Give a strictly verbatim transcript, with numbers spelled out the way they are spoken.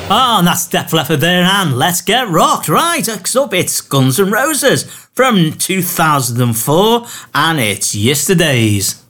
Oh, and that's Def Leppard there, and let's get rocked. Right, next up, it's Guns N' Roses from two thousand four, and it's Yesterdays.